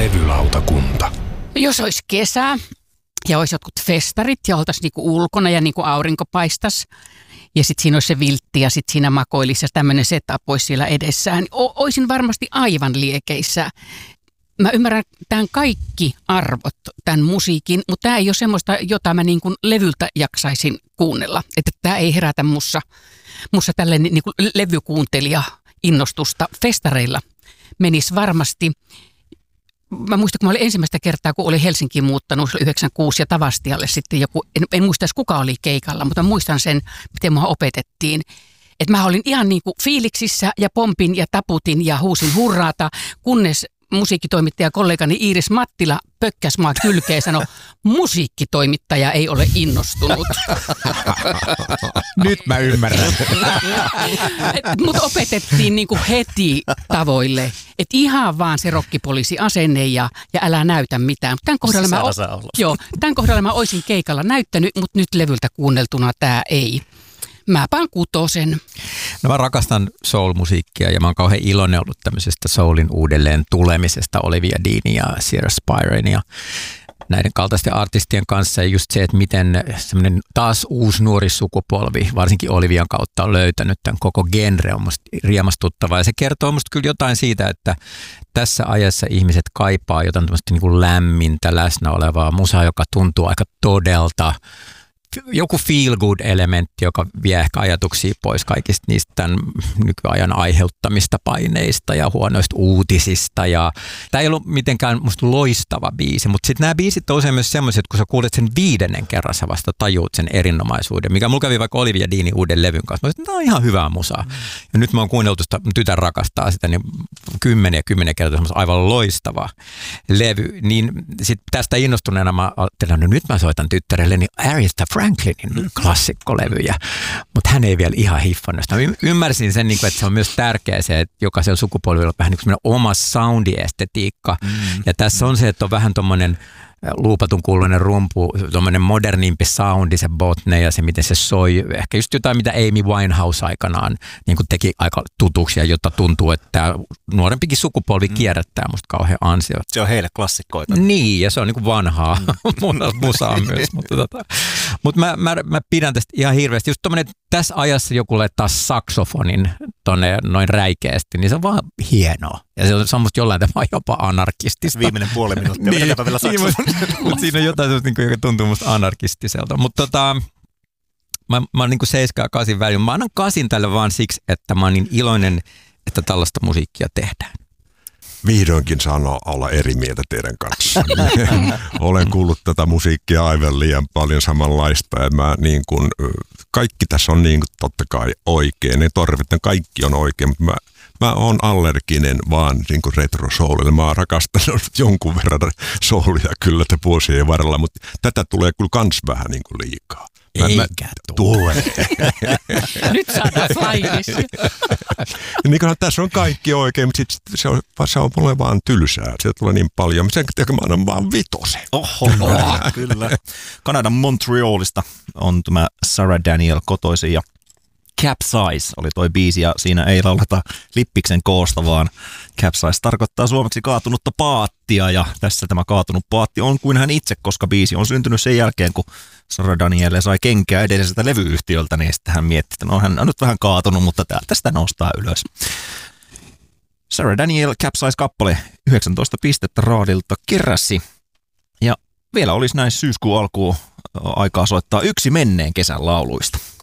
Levylautakunta. Jos olisi kesä ja olisi jotkut festarit ja oltaisiin niinku ulkona ja niinku aurinko paistaisi ja sitten siinä olisi se viltti ja sitten siinä makoilisi ja tämmöinen setup olisi siellä edessään, niin olisin varmasti aivan liekeissä. Mä ymmärrän tämän kaikki arvot, tämän musiikin, mutta tämä ei ole semmoista, jota mä niin kuin levyltä jaksaisin kuunnella. Että tämä ei herätä mussa tällainen niin kuin levykuuntelija innostusta. Festareilla menisi varmasti. Mä muistan, kun mä olin ensimmäistä kertaa, kun olin Helsinkiin muuttanut 96 ja Tavastialle sitten joku, en muista edes kuka oli keikalla, mutta muistan sen, miten mua opetettiin. Että mä olin ihan niin kuin fiiliksissä ja pompin ja taputin ja huusin hurraata, kunnes musiikkitoimittaja kollegani Iiris Mattila pökkäs mua kylkeen ja sanoi, musiikkitoimittaja ei ole innostunut. Nyt mä ymmärrän. Mut opetettiin niinku heti tavoille, että ihan vaan se rokkipoliisi-asenne ja älä näytä mitään. Tämän kohdalla mä olisin keikalla näyttänyt, mutta nyt levyltä kuunneltuna tämä ei. Mä paan 6. No mä rakastan soul-musiikkia ja mä oon kauhean iloinen ollut tämmöisestä soulin uudelleen tulemisesta Olivia Deanin ja Sierra Spiren ja näiden kaltaisten artistien kanssa. Ja just se, että miten semmoinen taas uusi nuori sukupolvi, varsinkin Olivian kautta, on löytänyt tämän koko genre, on musta riemastuttavaa. Ja se kertoo musta kyllä jotain siitä, että tässä ajassa ihmiset kaipaa jotain tämmöistä niin kuin lämmintä, läsnä olevaa musaa, joka tuntuu aika todelta. Joku feel-good-elementti, joka vie ehkä ajatuksia pois kaikista niistä tämän nykyajan aiheuttamista paineista ja huonoista uutisista. Tämä ei ollut mitenkään musta loistava biisi, mutta sitten nämä biisit on usein myös sellaiset, että kun sä kuulet sen 5. kerran, sä vasta tajuut sen erinomaisuuden, mikä mulla kävi vaikka Olivia Deanin uuden levyn kanssa. Mä sanoin, että tämä on ihan hyvää musaa. Ja nyt mä oon kuunneltu sitä, tytär rakastaa sitä, niin 10 kertaa aivan loistava levy. Niin sitten tästä innostuneena mä ajattelen, no nyt mä soitan tyttärelleni Aretha Franklinin klassikkolevyjä, mutta hän ei vielä ihan hiffannut. Mä ymmärsin sen, että se on myös tärkeää se, että jokaisella sukupolvilla on vähän niin kuin oma soundiestetiikka. Ja tässä on se, että on vähän tommoinen luupatun kuuluinen rumpu, tommoinen modernimpi soundi, se botne ja se, miten se soi. Ehkä just jotain, mitä Amy Winehouse aikanaan niin kuin teki aika tutuksi ja jotta tuntuu, että tämä nuorempikin sukupolvi kierrättää musta kauhean ansio. Se on heille klassikkoita. Niin, ja se on niin kuin vanhaa musaa myös. Mutta mä pidän tästä ihan hirveästi. Just tommoinen, että tässä ajassa joku laittaa saksofonin tonne noin räikeästi, niin se on vaan hienoa. Ja se on musta jollain tavalla jopa anarkistista. Viimeinen puoli minuuttia, niin, vielä saksofonin. Mutta siinä on jotain, joka tuntuu musta anarkistiselta. Mutta mä oon niin kuin 7 ja 8 välillä. Mä annan 8 tälle vaan siksi, että mä oon niin iloinen, että tällaista musiikkia tehdään. Vihdoinkin saan olla eri mieltä teidän kanssa. Olen kuullut tätä musiikkia aivan liian paljon samanlaista ja kaikki tässä on niin kuin totta kai oikein. Ne torvet, kaikki on oikein, mutta mä oon allerginen vaan niin kuin retro-soulille. Mä oon rakastanut jonkun verran soulia kyllä vuosien varrella, mutta tätä tulee kyllä kans vähän niin kuin liikaa. Eikä tule. Nyt saadaan flyerissa. Niin tässä on kaikki oikein, mutta se on mulle vaan tylsää. Se tulee niin paljon. Sen takia mä annan vaan 5. Oho, kyllä. Kanadan Montrealista on tämä Sarah Daniel kotoisin ja Capsize oli toi biisi ja siinä ei lauleta lippiksen koosta, vaan Capsize tarkoittaa suomeksi kaatunutta paattia ja tässä tämä kaatunut paatti on kuin hän itse, koska biisi on syntynyt sen jälkeen, kun Sarah Daniel sai kenkää edelliseltä levyyhtiöltä, niin sitten hän mietti, että no hän on nyt vähän kaatunut, mutta täältä sitä nostaa ylös. Sarah Daniel Capsize-kappale 19 pistettä raadilta keräsi ja vielä olisi näin syyskuun alkuun aikaa soittaa yksi menneen kesän lauluista.